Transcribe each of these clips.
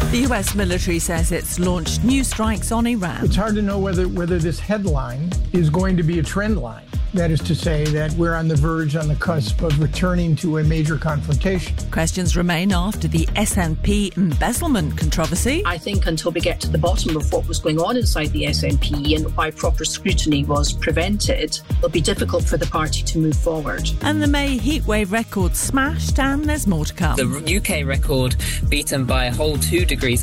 The US military says it's launched new strikes on Iran. It's hard to know whether this headline is going to be a trend line. That is to say that we're on the cusp of returning to a major confrontation. Questions remain after the SNP embezzlement controversy. I think until we get to the bottom of what was going on inside the SNP and why proper scrutiny was prevented, it'll be difficult for the party to move forward. And the May heatwave record smashed, and there's more to come. The UK record beaten by a whole 2 degrees.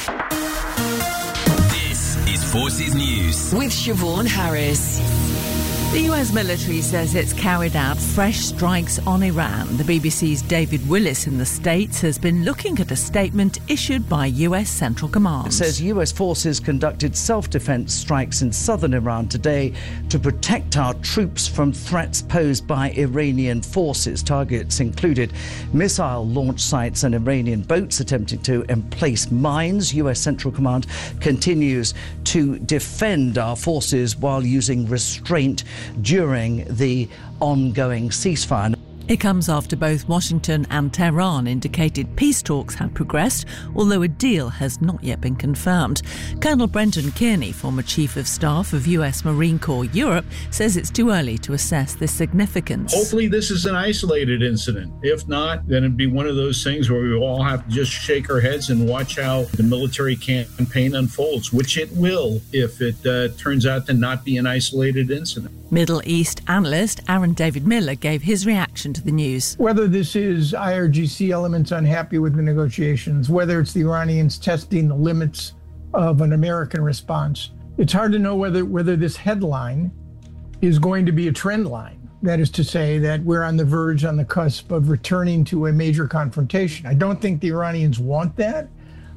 This is Forces News with Siobhan Harris. The US military says it's carried out fresh strikes on Iran. The BBC's David Willis in the States has been looking at a statement issued by US Central Command. It says US forces conducted self-defense strikes in southern Iran today to protect our troops from threats posed by Iranian forces. Targets included missile launch sites and Iranian boats attempting to emplace mines. US Central Command continues to defend our forces while using restraint during the ongoing ceasefire. It comes after both Washington and Tehran indicated peace talks had progressed, although a deal has not yet been confirmed. Colonel Brendan Kearney, former Chief of Staff of US Marine Corps Europe, says it's too early to assess the significance. Hopefully this is an isolated incident. If not, then it'd be one of those things where we all have to just shake our heads and watch how the military campaign unfolds, which it will if it turns out to not be an isolated incident. Middle East analyst Aaron David Miller gave his reaction to the news. Whether this is IRGC elements unhappy with the negotiations, whether it's the Iranians testing the limits of an American response, it's hard to know whether this headline is going to be a trend line. That is to say that we're on the cusp of returning to a major confrontation. I don't think the Iranians want that.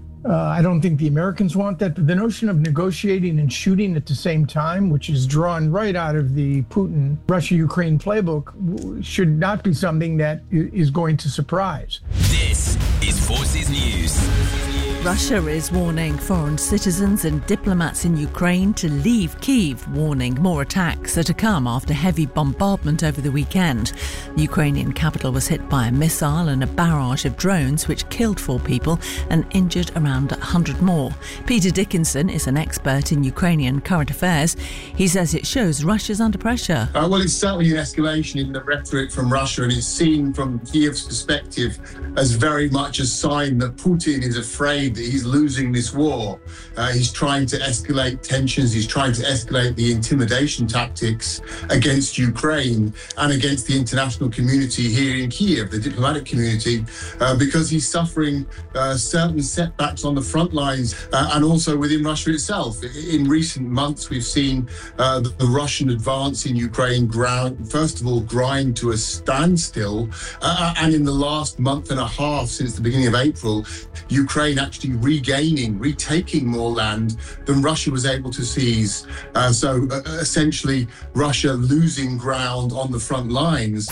I don't think the Americans want that, but the notion of negotiating and shooting at the same time, which is drawn right out of the Putin Russia-Ukraine playbook, should not be something that is going to surprise. This is Forces News. Russia is warning foreign citizens and diplomats in Ukraine to leave Kyiv, warning more attacks are to come after heavy bombardment over the weekend. The Ukrainian capital was hit by a missile and a barrage of drones which killed 4 people and injured around 100 more. Peter Dickinson is an expert in Ukrainian current affairs. He says it shows Russia's under pressure. Well, it's certainly an escalation in the rhetoric from Russia, and it's seen from Kyiv's perspective as very much a sign that Putin is afraid that he's losing this war. He's trying to escalate tensions. He's trying to escalate the intimidation tactics against Ukraine and against the international community here in Kyiv, the diplomatic community, because he's suffering certain setbacks on the front lines and also within Russia itself. In recent months, we've seen the Russian advance in Ukraine first of all grind to a standstill, and in the last month and a half since the beginning of April, Ukraine actually retaking more land than Russia was able to seize. So essentially, Russia losing ground on the front lines.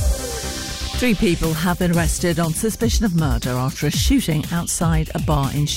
3 people have been arrested on suspicion of murder after a shooting outside a bar in